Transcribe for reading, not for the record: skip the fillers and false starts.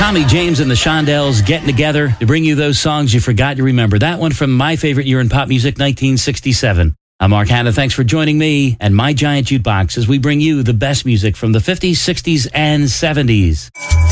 Tommy James and the Shondells getting together to bring you those songs you forgot you remember. That one from my favorite year in pop music, 1967. I'm Mark Hanna. Thanks for joining me and My Giant Jukebox as we bring you the best music from the 50s, 60s, and 70s.